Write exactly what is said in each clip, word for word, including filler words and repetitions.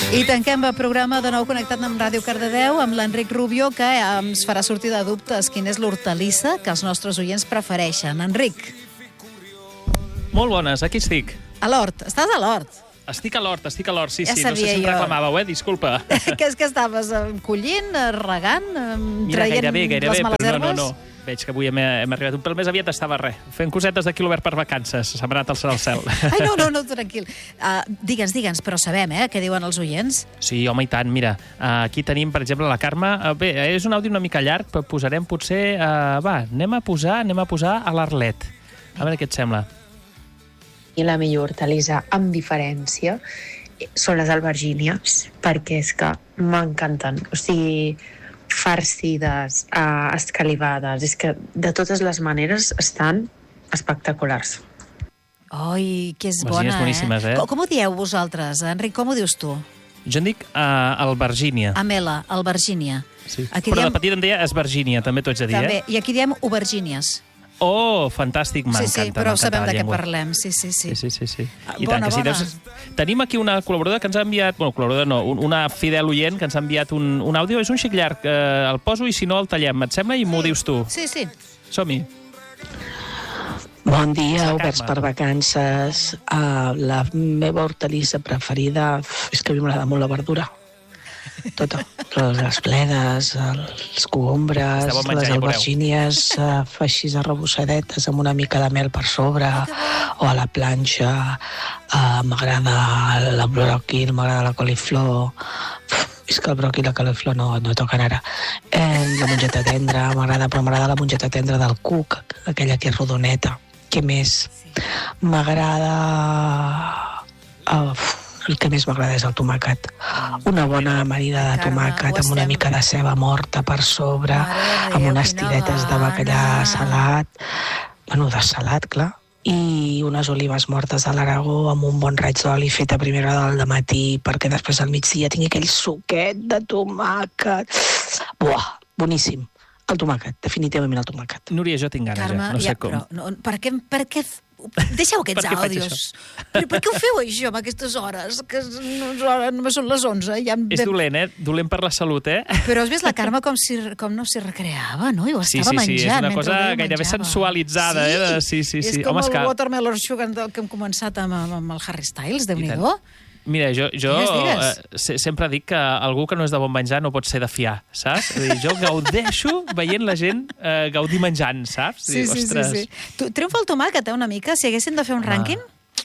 I tanquem el programa de nou connectat amb Ràdio Cardedeu amb l'Enric Rubio, que ens farà sortir de dubtes quina és l'hortalissa que els nostres oients prefereixen. Enric. Molt bones, aquí estic. A l'hort. Estàs a l'hort. Estic a l'hort, estic a l'hort, sí, Ja sí. No sé si em sabia jo. reclamàveu, eh? Disculpa. Que és que estaves eh, collint, eh, regant, eh, Mira, traient gairebé, gairebé, les males però no, herbes? no, no. Veig que avui hem, hem arribat un pèl més aviat, estava res. Fent cosetes de quilobert per vacances. S'ha anat al cel. Ai, no, no, no, tranquil. Uh, digue'ns, digue'ns, però sabem, eh, què diuen els oients. Sí, home, i tant. Mira, uh, aquí tenim, per exemple, la Carme. Uh, bé, és un àudio una mica llarg, però posarem potser... Uh, va, anem a posar anem a posar a l'Arlet. A veure què et sembla. I la millor hortalissa, amb diferència, són les albergínies, perquè és que m'encanten. O sigui, farcides, eh, escalivades, és que de totes les maneres estan espectaculars. Ai, que és Les bona, idees boníssimes, eh? Com, com ho dieu vosaltres, Enric? Com ho dius tu? Jo en dic uh, albergínia. Amela, albergínia. Sí. Aquí Però diem... de petit em deia esbergínia, també t'ho haig de dir, També. eh? I aquí diem aubergínies. Oh, fantàstic, Sí, m'encanta. sí, però m'encanta sabem la de què llengua. parlem. Sí, sí, sí. Sí, sí, sí. sí. I Bona, tant que sí. bona. Deus... Tenim aquí una col·laboradora que ens ha enviat... Bueno, col·laboradora no, un- una fidel oient que ens ha enviat un, un àudio. És un xic llarg, eh, el poso i si no el tallem, et sembla? I m'ho dius tu. Sí, sí. Som-hi. Bon dia, La oberts Carme. per vacances. Uh, la meva hortalissa preferida és que a mi m'agrada molt la verdura. Tota. Les bledes, els cogombres, És de bon menjar, les ja veureu. albergínies uh, així arrebossadetes amb una mica de mel per sobre o a la planxa. Uh, m'agrada el bròquil, m'agrada la coliflor. Uf, és que el bròquil i la coliflor no, no toquen ara. Eh, la mongeta tendra, m'agrada, però m'agrada la mongeta tendra del cuc, aquella que és rodoneta. Què més? M'agrada... Uh, el que més m'agrada és el tomàquet. Una bona amanida de Carme, tomàquet ho amb una estem- mica de ceba morta per sobre, Mare de amb Déu, unes quina tiretes de bacallà gana. salat, bueno, de salat, clar, i unes olives mortes de l'Aragó amb un bon raig d'oli fet a primera hora del matí perquè després al migdia tingui aquell suquet de tomàquet. Buah, boníssim. El tomàquet, definitivament el tomàquet. Núria, jo tinc ganes, Carme, ja. No sé ja, com. però no, per què... Per què f- Deixeu aquests Per què faig àudios. Però per què ho feu això amb aquestes hores? Que no, ara només són les onze. Ja em... És dolent, eh? Dolent per la salut, eh? Però has vist la Carme com, si, com no s'hi recreava, no? I ho Sí, estava sí, sí, és menjant. una mentre cosa el veia gairebé menjava. sensualitzada, eh, de- sí, sí, sí. És com Home, és el que- Watermelon Sugar del que hem començat amb, amb, amb el Harry Styles, I tant. Déu-n'hi-do. Mira, jo, jo Digues, digues. eh, se- sempre dic que algú que no és de bon menjar no pot ser de fiar, saps? És a dir, jo gaudeixo veient la gent eh, gaudir menjant, saps? Sí, Dic, sí, sí, ostres. sí. Tu, triomfa el tomàquet, eh, una mica? Si haguéssim de fer un Home. rànquing,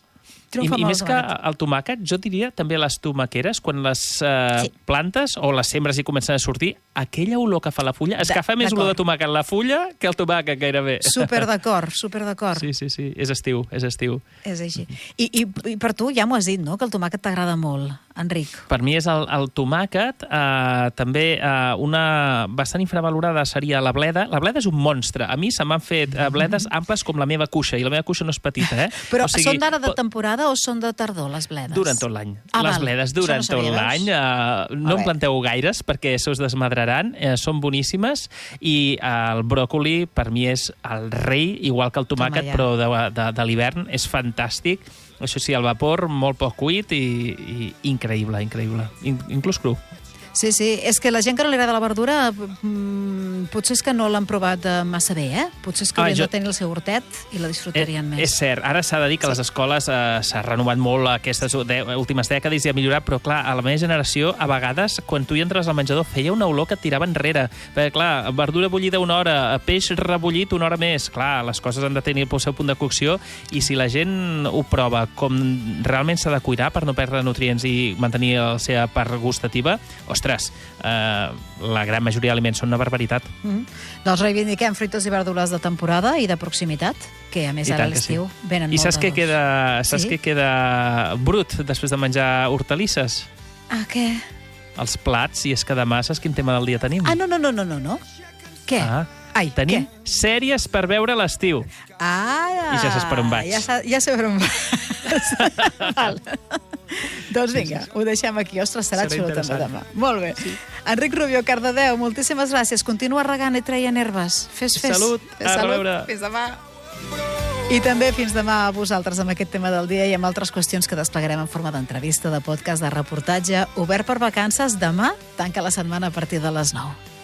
I, triomfa I molt més el que tomàquet. el tomàquet, jo diria també les tomaqueres, quan les eh, Sí. plantes o les sembres hi comencen a sortir, aquella olor que fa la fulla, és De- que fa més olor de d'acord. tomàquet la fulla que el tomàquet gairebé. Super d'acord, super d'acord. Sí, sí, sí, és estiu, és estiu. És així. I, i, I per tu ja m'ho has dit, no?, que el tomàquet t'agrada molt, Enric. Per mi és el, el tomàquet, eh, també eh, una bastant infravalorada seria la bleda. La bleda és un monstre. A mi se m'han fet eh, bledes amples com la meva cuixa, i la meva cuixa no és petita, eh? Però O sigui, són d'ara de po- temporada o són de tardor, les bledes? Duren tot l'any. Ah, Les val. bledes Això duren no sabia, tot veus? l'any. Uh, no A en veure. planteu gaires perquè se us desmadraran. Uh, són boníssimes. I uh, el bròcoli, per mi, és el rei, igual que el tomàquet, Toma ja. però de, de, de l'hivern. És fantàstic. Això sí, al vapor, molt poc cuit i, i increïble, increïble. In, inclús cru. Sí, sí, és que la gent que no li agrada la verdura mmm, potser és que no l'han provat eh, massa bé, eh? Potser és que Ah, haurien jo- de tenir el seu hortet i la disfrutarien Eh, més. És cert, ara s'ha de dir que Sí. les escoles eh, s'ha renovat molt aquestes de, últimes dècades i ha millorat, però clar, a la meva generació, a vegades, quan tu hi entres al menjador, feia una olor que et tirava enrere. Perquè, clar, verdura bullida una hora, peix rebullit una hora més. Clar, les coses han de tenir el seu punt de cocció i si la gent ho prova com realment s'ha de cuidar per no perdre nutrients i mantenir la seva part gustativa, ostres, eh, la gran majoria d'aliments són una barbaritat. Mm -hmm. Doncs reivindiquem fruites i verdures de temporada i de proximitat, que a més I ara a tant que l'estiu sí. venen I molt saps de què gust. queda, saps Sí? què queda brut després de menjar hortalisses? Ah, què? Els plats, i és que demà saps quin tema del dia tenim? Ah, no, no, no, no, no, no. Què? Ah, Ai, tenim què? sèries per veure a l'estiu. Ah, I ja saps per on vaig. Ja, sa- ja sé per on vas. Val. Doncs vinga, ho deixem aquí. Ostres, serà, Serà xulo també interessant. demà. Molt bé. Sí. Enric Rubio, Cardedeu, moltíssimes gràcies. Continua regant i traient herbes. Fes, fes. Salut. Fes A salut. reveure. Fins demà. I també fins demà a vosaltres amb aquest tema del dia i amb altres qüestions que desplegarem en forma d'entrevista, de podcast, de reportatge. Obert per vacances, demà tanca la setmana a partir de les nou.